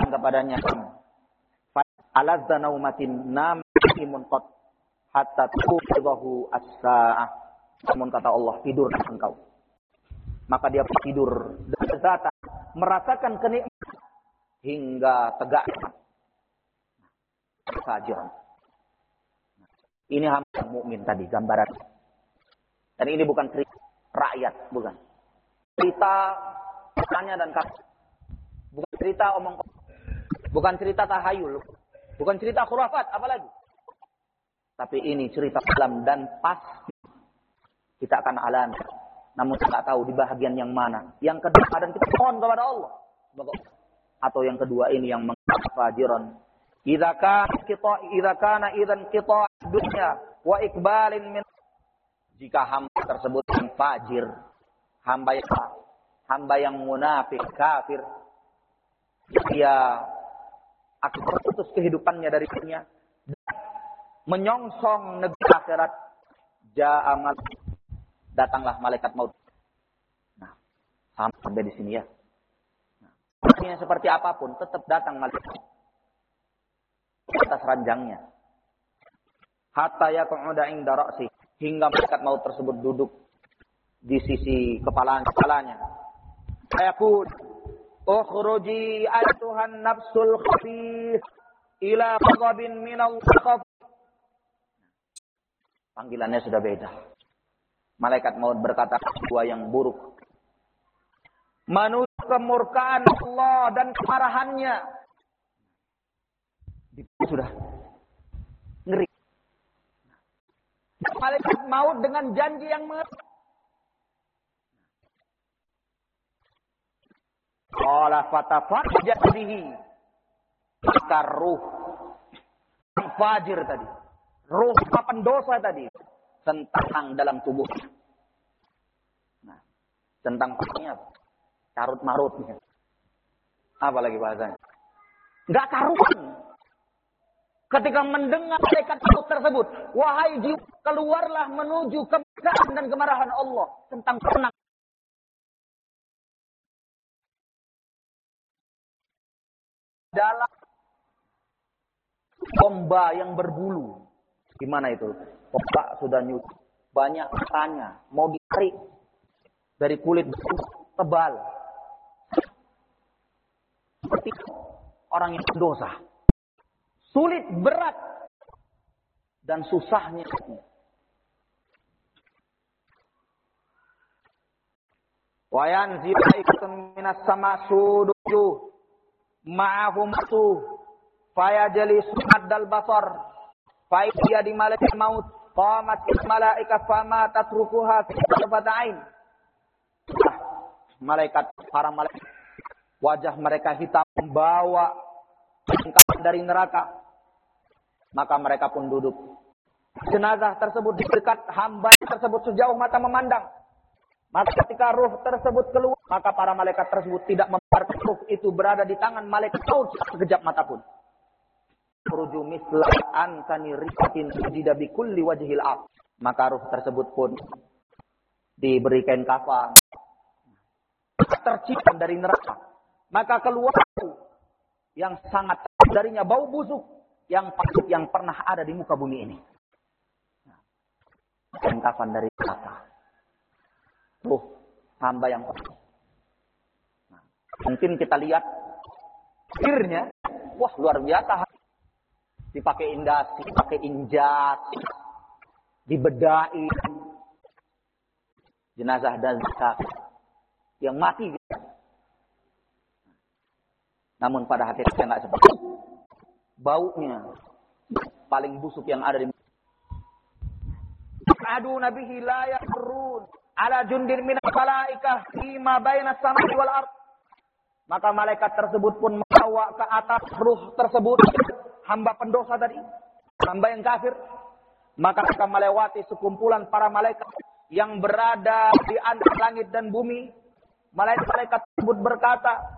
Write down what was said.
kepadanya, alazza naumatin namimun qad hatta tuqidhahu as-sa'ah. Namun kata Allah, tidur engkau. Maka dia tidur dan zat merasakan kenikmatan hingga tegak. Fajiran. Ini hamba mukmin tadi gambaran. Dan ini bukan cerita rakyat, bukan. Cerita tanya dan kata. Bukan cerita omong kosong. Bukan cerita tahayul. Bukan cerita khurafat, apalagi. Tapi ini cerita alam dan pasti kita akan alami. Namun tidak tahu di bahagian yang mana. Yang kedua dan kita mohon kepada Allah. Atau yang kedua ini yang mengfajiran. Idza kana idzan qita' dunya wa iqbalin min, jika hamba tersebut yang fajir, hamba yang munafik, kafir, dia akan terputus kehidupannya dari dunia, menyongsong negeri akhirat, datanglah malaikat maut. Nah, sampai di sini ya. Nah, seperti apapun tetap datang malaikat atas ranjangnya. Hatta yaq'uda 'inda ra'si, hingga malaikat maut tersebut duduk di sisi kepalanya. Ayaqul, ukhruji ayyatuhan nafsul khabith ila ghadabin minallah. Panggilannya sudah beda. Malaikat maut berkata, dua yang buruk, menuju kemurkaan Allah dan kemarahannya. Sudah ngeri. Malaikat maut dengan janji yang mengerikan. Qala fatafajjat bihi, maka ruh fajir tadi, ruh pendosa tadi sentang dalam tubuh. Nah, sentang pastinya carut marut. Apa lagi bahasanya? Enggak karuan. Ketika mendengar malaikat maut tersebut, wahai jiwa, keluarlah menuju kemurkaan dan kemarahan Allah. Tentang ternak. Dalam domba yang berbulu. Gimana itu? Domba sudah nyuci. Banyak matanya. Mau ditarik dari kulit tebal. Seperti orang yang berdosa. Sulit, berat, dan susahnya. Wa yanzilu ikatun minas sama suduju ma'ahum tu fayajlisu addal basar fa iya di malaikat maut qamat malaika fama tatrukuha fi tarfatain. Malaikat, para malaikat, wajah mereka hitam, membawa dari neraka. Maka mereka pun duduk. Jenazah tersebut di dekat hamba tersebut sejauh mata memandang. Maka ketika ruh tersebut keluar, maka para malaikat tersebut tidak membiarkan ruh itu berada di tangan malaikat maut sekejap mata pun. Ruju misla antani rifatin ujida bi kulli wajhil ard. Maka ruh tersebut pun diberi kain kafan, tercium dari neraka. Maka keluar yang sangat darinya bau busuk yang pahit yang pernah ada di muka bumi ini. Kain kafan dari neraka. Ruh hamba yang pahit. Nah, mungkin kita lihat akhirnya, wah luar biasa. Dipakai indasi, dipakai injak, dibedai. Jenazah dan zakat yang mati. Namun pada hakikatnya nggak seperti itu. Baunya paling busuk yang ada di adu nabihi la yaqrun ala jundin min malaikah fima baina samai wal ard. Maka malaikat tersebut pun membawa ke atas ruh tersebut, hamba pendosa tadi, hamba yang kafir. Maka mereka melewati sekumpulan para malaikat yang berada di antara langit dan bumi. Malaikat tersebut berkata,